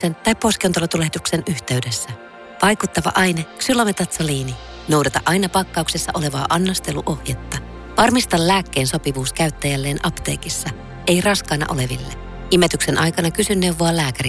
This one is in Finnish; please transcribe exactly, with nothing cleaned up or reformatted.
tai poskiontelotulehduksen yhteydessä. Vaikuttava aine ksylometatsoliini. Noudata aina pakkauksessa olevaa annosteluohjetta. Varmista lääkkeen sopivuus käyttäjälleen apteekissa, ei raskaana oleville. Imetyksen aikana kysy neuvoa lääkäriltä.